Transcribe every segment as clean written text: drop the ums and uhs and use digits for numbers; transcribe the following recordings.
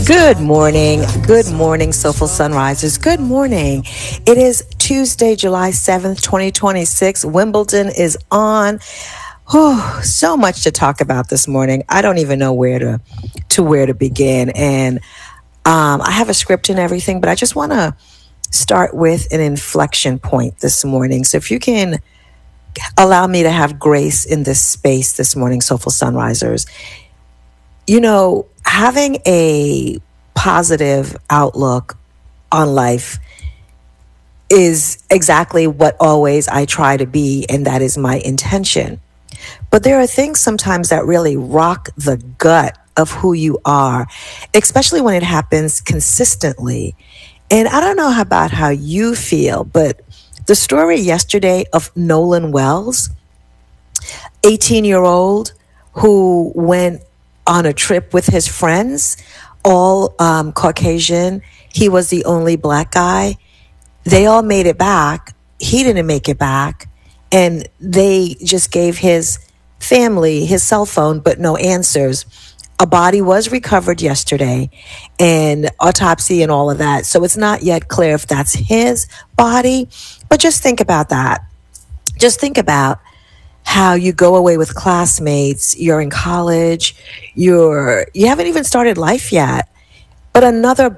Good morning. Good morning, Soulful Sunrisers. Good morning. It is Tuesday, July 7th, 2026. Wimbledon is on. So much to talk about this morning. I don't even know where to begin. And I have a script and everything, but I just want to start with an inflection point this morning. So if you can allow me to have grace in this space this morning, Soulful Sunrisers. You know, having a positive outlook on life is exactly what always I try to be, and that is my intention. But there are things sometimes that really rock the gut of who you are, especially when it happens consistently. And I don't know about how you feel, but the story yesterday of Nolan Wells, 18-year-old who went on a trip with his friends, all Caucasian. He was the only black guy. They all made it back. He didn't make it back. And they just gave his family his cell phone, but no answers. A body was recovered yesterday and autopsy and all of that. So it's not yet clear if that's his body. But just think about that. Just think about how you go away with classmates, you're in college, you haven't even started life yet, but another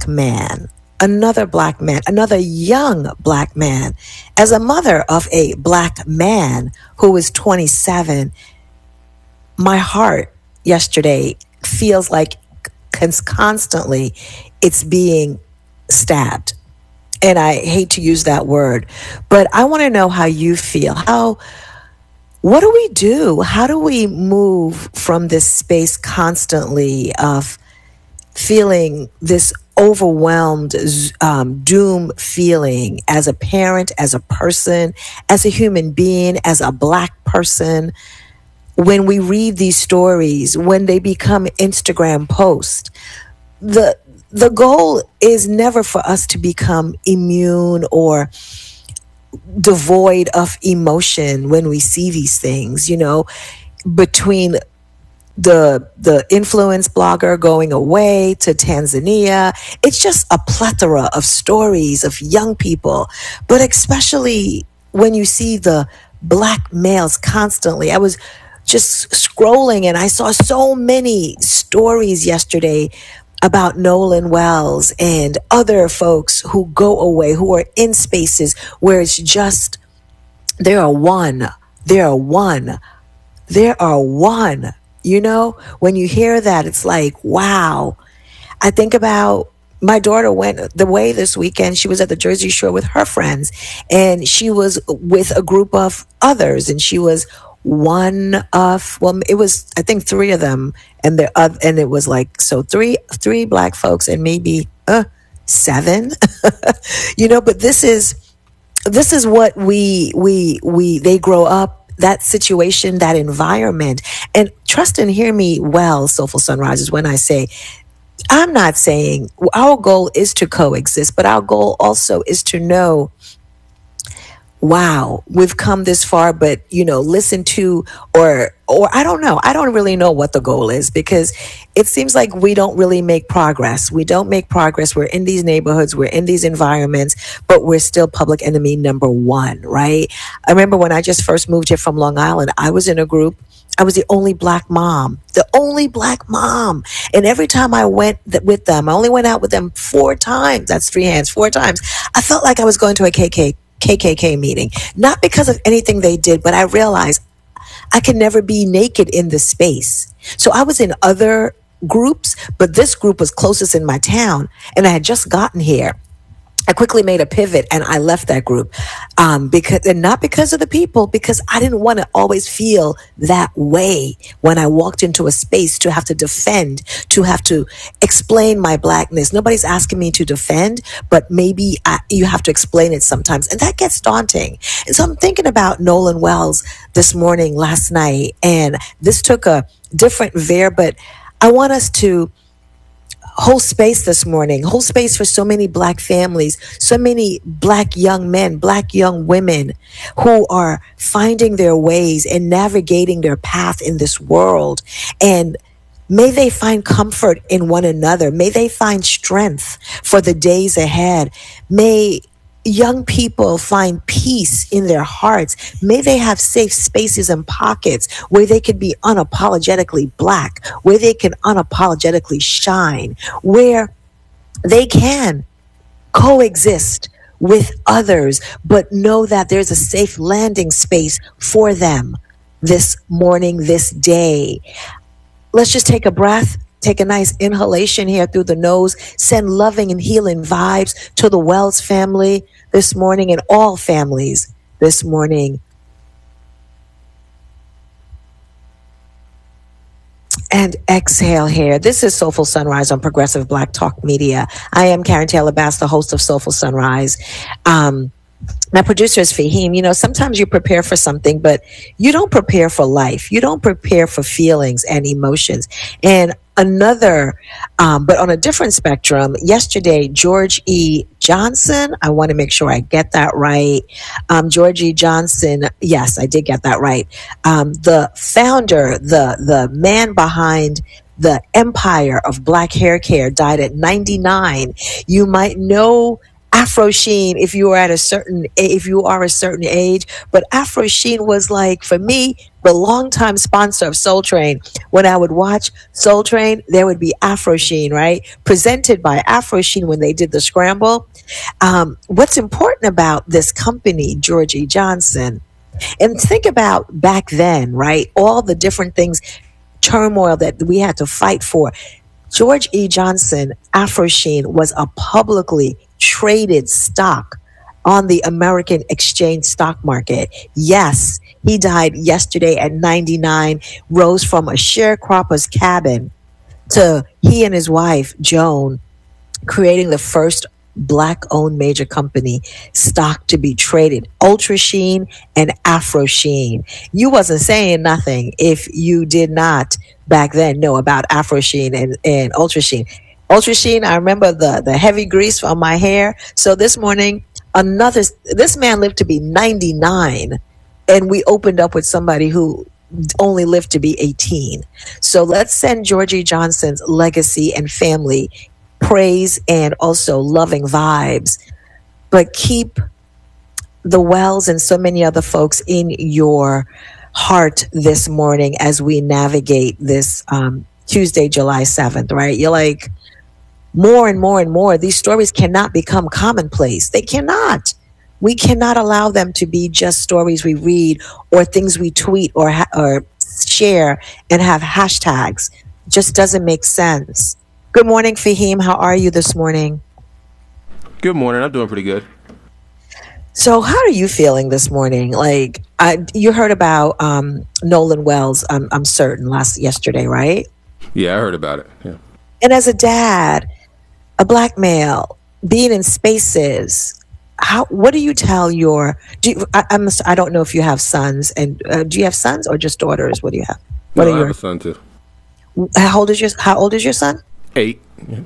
young black man, as a mother of a black man who is 27, my heart yesterday feels like constantly it's being stabbed. And I hate to use that word, but I want to know how you feel. What do we do? How do we move from this space constantly of feeling this overwhelmed, doom feeling as a parent, as a person, as a human being, as a black person? When we read these stories, when they become Instagram posts, the goal is never for us to become immune or devoid of emotion when we see these things, between the influence blogger going away to Tanzania. It's just a plethora of stories of young people, but especially when you see the black males constantly. I was just scrolling and I saw so many stories yesterday about Nolan Wells and other folks who go away, who are in spaces where it's just, there are one. When you hear that, it's like, wow. I think about my daughter went away this weekend. She was at the Jersey Shore with her friends, and she was with a group of others, and she was it was, I think, three of them, and it was like, so three black folks and maybe seven, but this is what they grow up, that situation, that environment. And trust and hear me well, Soulful Sunrisers, when I say, I'm not saying our goal is to coexist, but our goal also is to know, wow, we've come this far, but listen to, or I don't know. I don't really know what the goal is, because it seems like we don't really make progress. We don't make progress. We're in these neighborhoods, we're in these environments, but we're still public enemy number one, right? I remember when I just first moved here from Long Island, I was in a group. I was the only black mom. And every time I went with them, I only went out with them 4 times. That's 3 hands, 4 times. I felt like I was going to a KKK meeting, not because of anything they did, but I realized I can never be naked in this space. So I was in other groups, but this group was closest in my town, and I had just gotten here. I quickly made a pivot and I left that group, not because of the people, because I didn't want to always feel that way when I walked into a space to have to defend, to have to explain my blackness. Nobody's asking me to defend, but maybe you have to explain it sometimes. And that gets daunting. And so I'm thinking about Nolan Wells this morning, last night, and this took a different veer, but I want us to hold space this morning, hold space for so many black families, so many black young men, black young women who are finding their ways and navigating their path in this world. And May they find comfort in one another. May they find strength for the days ahead. May young people find peace in their hearts. May they have safe spaces and pockets where they can be unapologetically Black, where they can unapologetically shine, where they can coexist with others, but know that there's a safe landing space for them this morning, this day. Let's just take a breath, take a nice inhalation here through the nose, send loving and healing vibes to the Wells family this morning and all families this morning. And exhale here. This is Soulful Sunrise on Progressive Black Talk Media. I am Karen Taylor Bass, the host of Soulful Sunrise. My producer is Fahim. You know, sometimes you prepare for something, but you don't prepare for life. You don't prepare for feelings and emotions. And but on a different spectrum, yesterday, George E. Johnson, I want to make sure I get that right. George E. Johnson, yes, I did get that right. The founder, the man behind the empire of Black hair care, died at 99. You might know Afro Sheen if you are a certain age, but Afro Sheen was, like, for me, the longtime sponsor of Soul Train. When I would watch Soul Train, there would be Afro Sheen, right? Presented by Afro Sheen when they did the scramble. What's important about this company, George E. Johnson, and think about back then, right? All the different things, turmoil that we had to fight for. George E. Johnson, Afro Sheen, was a publicly traded stock on the American exchange stock market. Yes, he died yesterday at 99, rose from a sharecropper's cabin to he and his wife, Joan, creating the first Black-owned major company stock to be traded, Ultra Sheen and Afro Sheen. You wasn't saying nothing if you did not back then know about Afro Sheen and Ultra Sheen. Ultra Sheen, I remember the heavy grease on my hair. So this morning, this man lived to be 99, and we opened up with somebody who only lived to be 18. So let's send Georgie Johnson's legacy and family praise and also loving vibes, but keep the Wells and so many other folks in your heart this morning as we navigate this Tuesday, July 7th, right? You're like, more and more and more, these stories cannot become commonplace. They cannot. We cannot allow them to be just stories we read or things we tweet or share and have hashtags. Just doesn't make sense. Good morning, Fahim. How are you this morning? Good morning. I'm doing pretty good. So how are you feeling this morning? Like, you heard about Nolan Wells, I'm certain, yesterday, right? Yeah, I heard about it. Yeah. And as a dad, a Black male, being in spaces, what do you tell I don't know if you have sons, and do you have sons or just daughters? What do you have? I have a son too. How old is your son? 8. Yeah.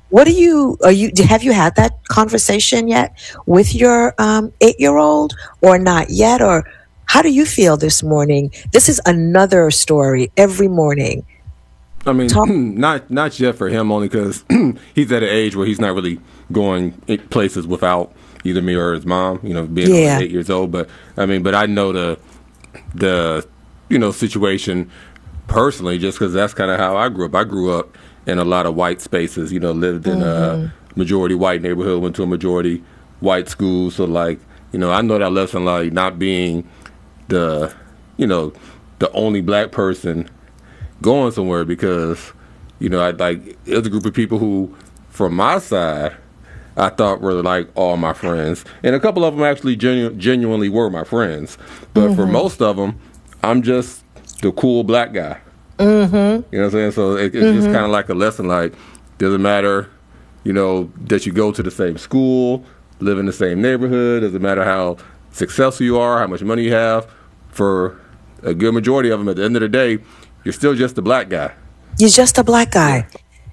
Have you had that conversation yet with your 8-year-old or not yet? Or how do you feel this morning? This is another story every morning. I mean, not yet for him, only because he's at an age where he's not really going places without either me or his mom, being 8 years old. But I know the situation personally, just because that's kind of how I grew up. I grew up in a lot of white spaces, lived in a majority white neighborhood, went to a majority white school. So I know that lesson, like not being the only Black person going somewhere, because, it was a group of people who, from my side, I thought were like all my friends. And a couple of them actually genuinely were my friends. But for most of them, I'm just the cool Black guy. Mm-hmm. You know what I'm saying? So it's just kind of like a lesson, like, doesn't matter, that you go to the same school, live in the same neighborhood, doesn't matter how successful you are, how much money you have. For a good majority of them, at the end of the day, you're still just a Black guy. You're just a Black guy.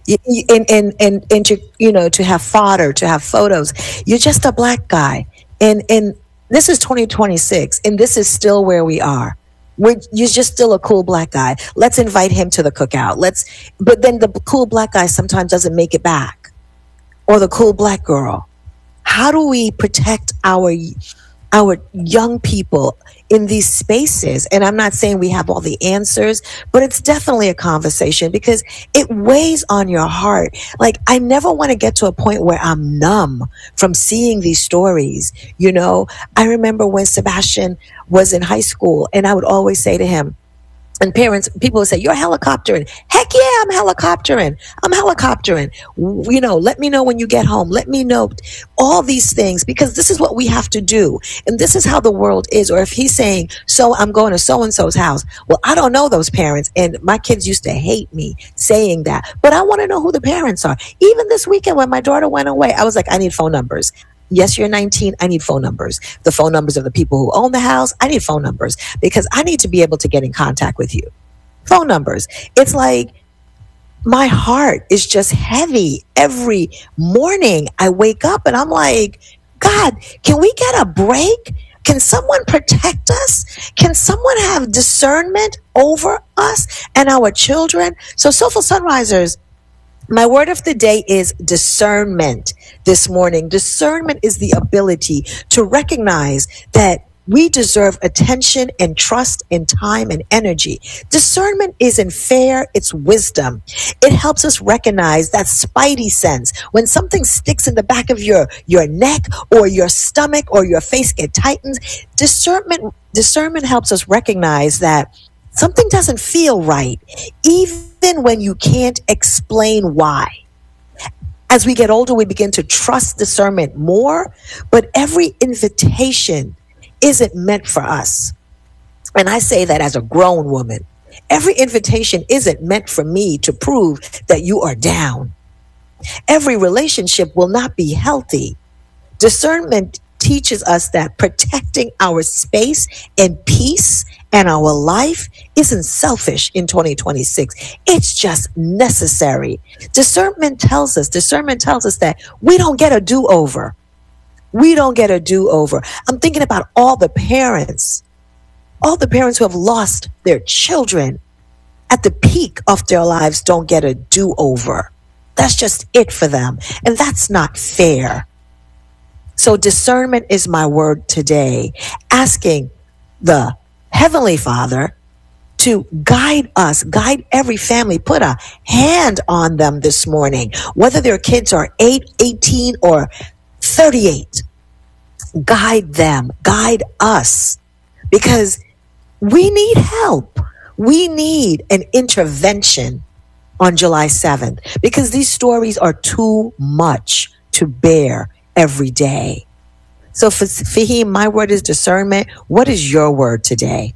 And to have fodder, to have photos, you're just a Black guy. And this is 2026, and this is still where we are. You're just still a cool black guy. Let's invite him to the cookout. But then the cool black guy sometimes doesn't make it back, or the cool black girl. How do we protect our young people in these spaces? And I'm not saying we have all the answers, but it's definitely a conversation because it weighs on your heart. Like, I never want to get to a point where I'm numb from seeing these stories. I remember when Sebastian was in high school, and I would always say to him, and people would say, "You're helicoptering." Heck yeah, I'm helicoptering. Let me know when you get home. Let me know all these things, because this is what we have to do. And this is how the world is. Or if he's saying, "So I'm going to so-and-so's house." Well, I don't know those parents. And my kids used to hate me saying that. But I want to know who the parents are. Even this weekend when my daughter went away, I was like, I need phone numbers. Yes, you're 19. I need phone numbers. The phone numbers of the people who own the house. I need phone numbers because I need to be able to get in contact with you. Phone numbers. It's like my heart is just heavy every morning. I wake up and I'm like, God, can we get a break? Can someone protect us? Can someone have discernment over us and our children? So, Soulful Sunrisers, my word of the day is discernment this morning. Discernment is the ability to recognize that we deserve attention and trust and time and energy. Discernment isn't fair, it's wisdom. It helps us recognize that spidey sense. When something sticks in the back of your neck or your stomach or your face get tightened, discernment helps us recognize that something doesn't feel right, even when you can't explain why. As we get older, we begin to trust discernment more, but every invitation isn't meant for us. And I say that as a grown woman. Every invitation isn't meant for me to prove that you are down. Every relationship will not be healthy. Discernment teaches us that protecting our space and peace and our life isn't selfish in 2026. It's just necessary. Discernment tells us that we don't get a do-over. We don't get a do-over. I'm thinking about all the parents who have lost their children at the peak of their lives don't get a do-over. That's just it for them. And that's not fair. So discernment is my word today, asking the Heavenly Father to guide us, guide every family, put a hand on them this morning, whether their kids are 8, 18, or 38. Guide them, guide us, because we need help. We need an intervention on July 7th, because these stories are too much to bear every day. So for Fahim, my word is discernment. What is your word today?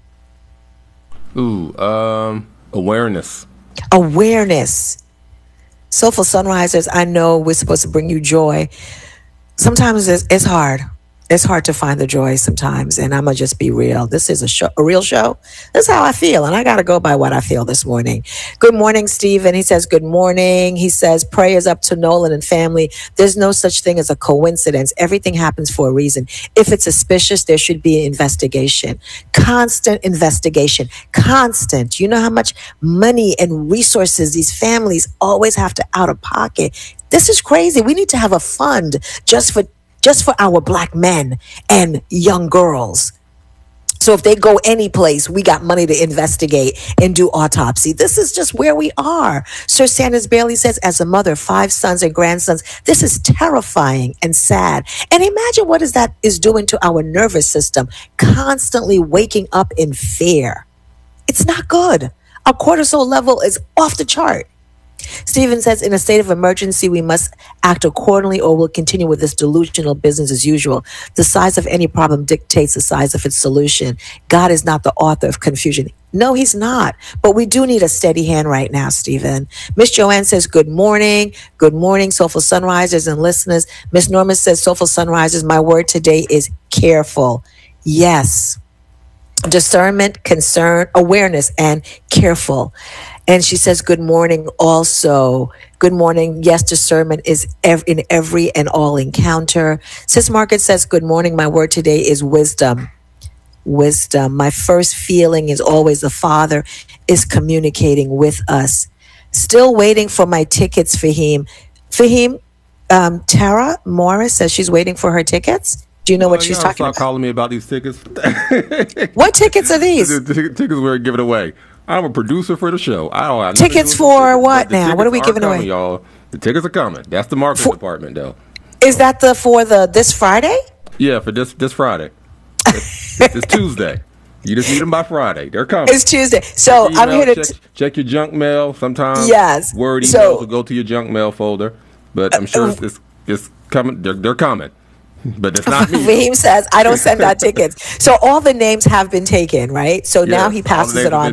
Awareness. Awareness. Soulful Sunrisers, I know we're supposed to bring you joy. Sometimes it's hard. It's hard to find the joy sometimes, and I'm going to just be real. This is a real show. This is how I feel, and I got to go by what I feel this morning. Good morning, Stephen. He says, good morning. He says, prayers up to Nolan and family. There's no such thing as a coincidence. Everything happens for a reason. If it's suspicious, there should be an investigation. Constant investigation. Constant. You know how much money and resources these families always have to out of pocket. This is crazy. We need to have a fund just for our black men and young girls. So if they go any place, we got money to investigate and do autopsy. This is just where we are. Sir Sanders Bailey says, as a mother, 5 sons and grandsons, this is terrifying and sad. And imagine what that is doing to our nervous system, constantly waking up in fear. It's not good. Our cortisol level is off the chart. Stephen says, in a state of emergency, we must act accordingly or we'll continue with this delusional business as usual. The size of any problem dictates the size of its solution. God is not the author of confusion. No, he's not. But we do need a steady hand right now, Stephen. Miss Joanne says, good morning. Good morning, Soulful Sunrisers and listeners. Miss Norma says, Soulful Sunrisers, my word today is careful. Yes. Discernment, concern, awareness, and careful. And she says, good morning also. Good morning. Yes, discernment is in every and all encounter. Sis Margaret says, good morning. My word today is wisdom. wisdom. My first feeling is always the Father is communicating with us. Still waiting for my tickets, Fahim. Fahim, Tara Morris says she's waiting for her tickets. Do you know what she's talking about? Stop calling me about these tickets. What tickets are these? The tickets we're giving away. I'm a producer for the show. I don't have tickets for what now? What are we giving away? Y'all. The tickets are coming. That's the marketing department, though. Is that for this Friday? Yeah, for this Friday. It's Tuesday. You just need them by Friday. They're coming. It's Tuesday. So I'm here to check your junk mail. Sometimes word emails will go to your junk mail folder. But I'm sure it's coming. They're coming. But it's not me. Fahim says, I don't send out tickets. So all the names have been taken, right? So now he passes it on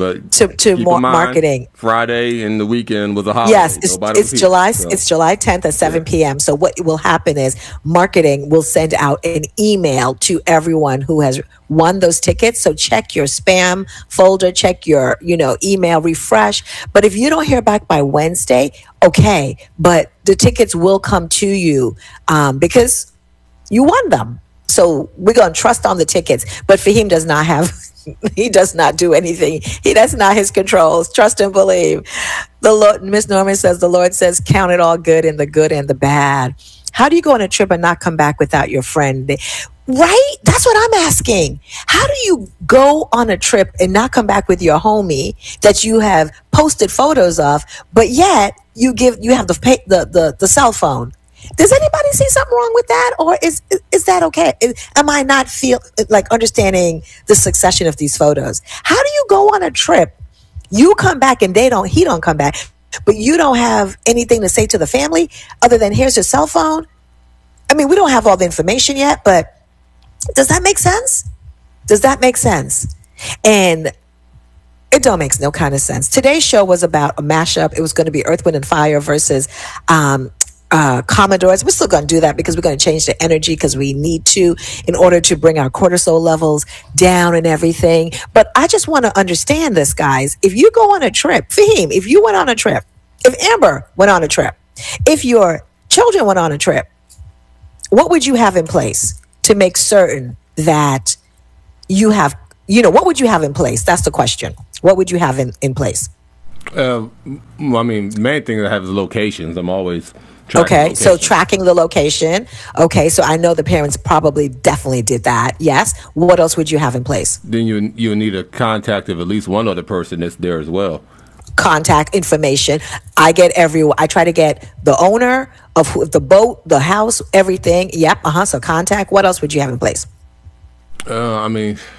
to marketing. Friday and the weekend was a holiday. Yes, it's July 10th at 7 p.m. So what will happen is marketing will send out an email to everyone who has won those tickets. So check your spam folder, check your, email, refresh. But if you don't hear back by Wednesday, okay. But the tickets will come to you because you won them. So we're going to trust on the tickets. But Fahim does not have, he does not do anything. That's not his controls. Trust and believe. The Lord, Miss Norman says, the Lord says, count it all good in the good and the bad. How do you go on a trip and not come back without your friend? Right? That's what I'm asking. How do you go on a trip and not come back with your homie that you have posted photos of, but yet you have the cell phone? Does anybody see something wrong with that, or is that okay? Am I not understanding the succession of these photos? How do you go on a trip? You come back and he don't come back, but you don't have anything to say to the family other than here's your cell phone. I mean, we don't have all the information yet, but does that make sense? Does that make sense? And it don't make no kind of sense. Today's show was about a mashup. It was going to be Earth, Wind, and Fire versus Commodores. We're still going to do that because we're going to change the energy because we need to in order to bring our cortisol levels down and everything. But I just want to understand this, guys. If you go on a trip, Fahim, if you went on a trip, if Amber went on a trip, if your children went on a trip, what would you have in place to make certain that you have, what would you have in place? That's the question. What would you have in place? The main thing that I have is locations. I'm always so tracking the location. Okay, so I know the parents definitely did that. Yes. What else would you have in place? Then you need a contact of at least one other person that's there as well. Contact information. I try to get the owner of the boat, the house, everything. Yep. So contact. What else would you have in place? I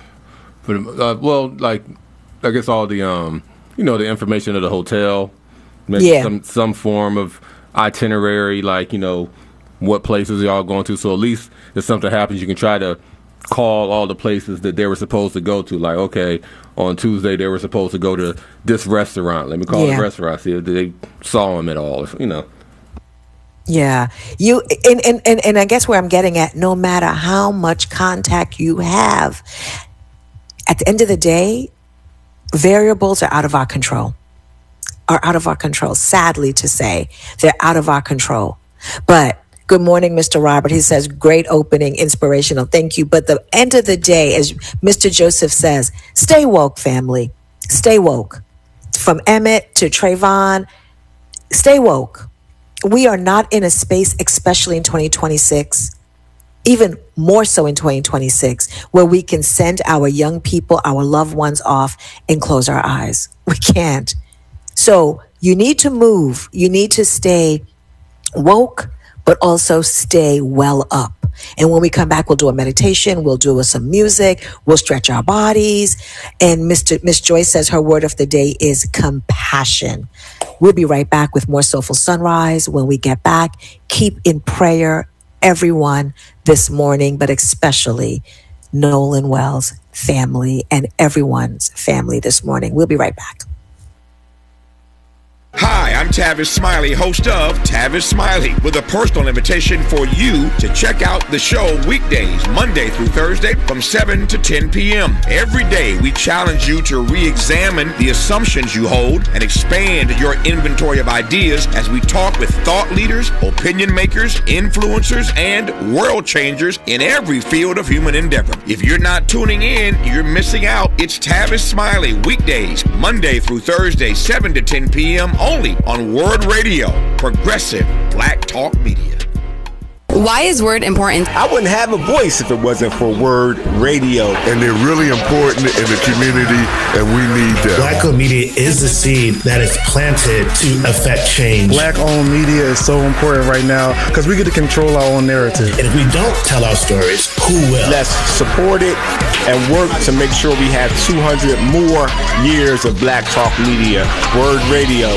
guess all the the information of the hotel. Maybe some form of itinerary, what places y'all going to. So at least if something happens, you can try to call all the places that they were supposed to go to. Like, okay, on Tuesday they were supposed to go to this restaurant. Let me call the restaurant, see if they saw them at all. Yeah, you and I guess where I'm getting at, no matter how much contact you have, at the end of the day, variables are out of our control. Sadly to say, they're out of our control. But good morning, Mr. Robert. He says, great opening, inspirational. Thank you. But the end of the day, as Mr. Joseph says, stay woke, family. Stay woke. From Emmett to Trayvon, stay woke. We are not in a space, especially in 2026, even more so in 2026, where we can send our young people, our loved ones off and close our eyes. We can't. So you need to move. You need to stay woke, but also stay well up. And when we come back, we'll do a meditation. We'll do some music. We'll stretch our bodies. And Miss Joyce says her word of the day is compassion. We'll be right back with more Soulful Sunrise. When we get back, keep in prayer everyone this morning, but especially Nolan Wells' family and everyone's family this morning. We'll be right back. Hi, I'm Tavis Smiley, host of Tavis Smiley, with a personal invitation for you to check out the show weekdays, Monday through Thursday from 7 to 10 p.m. Every day, we challenge you to re-examine the assumptions you hold and expand your inventory of ideas as we talk with thought leaders, opinion makers, influencers, and world changers in every field of human endeavor. If you're not tuning in, you're missing out. It's Tavis Smiley, weekdays, Monday through Thursday, 7 to 10 p.m. only on Word Radio, progressive Black Talk Media. Why is Word important? I wouldn't have a voice if it wasn't for Word Radio. And they're really important in the community, and we need them. Black-owned media is the seed that is planted to affect change. Black-owned media is so important right now because we get to control our own narrative. And if we don't tell our stories, who will? Let's support it and work to make sure we have 200 more years of Black Talk Media. Word Radio.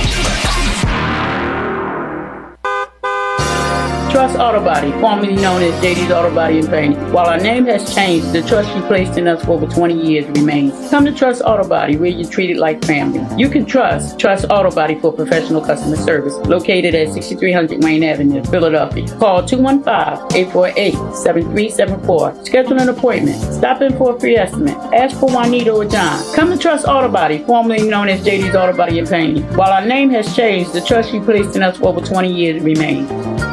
Trust Auto Body, formerly known as JD's Auto Body and Paint. While our name has changed, the trust you placed in us for over 20 years remains. Come to Trust Auto Body, where you're treated like family. You can trust Auto Body for professional customer service, located at 6300 Wayne Avenue, Philadelphia. Call 215-848-7374. Schedule an appointment. Stop in for a free estimate. Ask for Juanita or John. Come to Trust Auto Body, formerly known as JD's Auto Body and Paint. While our name has changed, the trust you placed in us for over 20 years remains.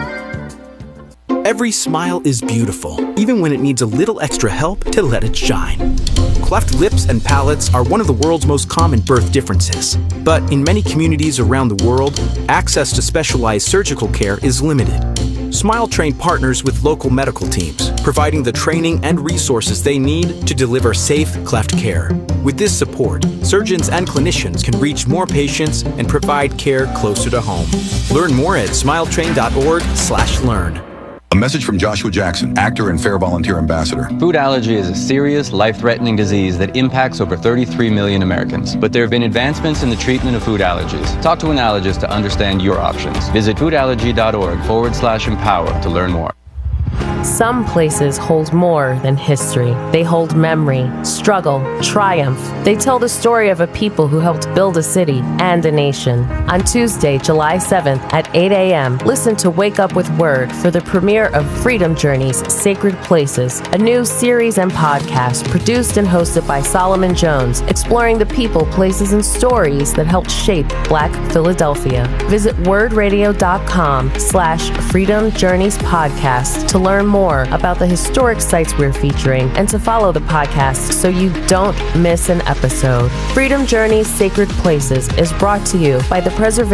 Every smile is beautiful, even when it needs a little extra help to let it shine. Cleft lips and palates are one of the world's most common birth differences. But in many communities around the world, access to specialized surgical care is limited. SmileTrain partners with local medical teams, providing the training and resources they need to deliver safe cleft care. With this support, surgeons and clinicians can reach more patients and provide care closer to home. Learn more at smiletrain.org/learn. A message from Joshua Jackson, actor and Fair Volunteer Ambassador. Food allergy is a serious, life-threatening disease that impacts over 33 million Americans. But there have been advancements in the treatment of food allergies. Talk to an allergist to understand your options. Visit foodallergy.org/empower to learn more. Some places hold more than history. They hold memory, struggle, triumph. They tell the story of a people who helped build a city and a nation. On Tuesday, July 7th at 8 a.m., listen to Wake Up with Word for the premiere of Freedom Journeys, Sacred Places, a new series and podcast produced and hosted by Solomon Jones, exploring the people, places, and stories that helped shape Black Philadelphia. Visit wordradio.com/Freedom Journeys Podcast to learn more about the historic sites we're featuring and to follow the podcast so you don't miss an episode. Freedom Journeys Sacred Places is brought to you by the Preservation